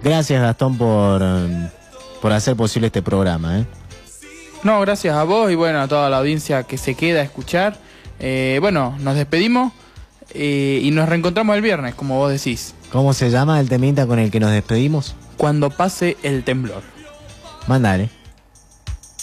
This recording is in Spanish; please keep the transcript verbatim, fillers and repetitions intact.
Gracias, Gastón, por, por hacer posible este programa, ¿eh? No, gracias a vos y bueno, a toda la audiencia que se queda a escuchar. Eh, bueno, nos despedimos eh, y nos reencontramos el viernes, como vos decís. ¿Cómo se llama el temita con el que nos despedimos? Cuando pase el temblor. Mandale.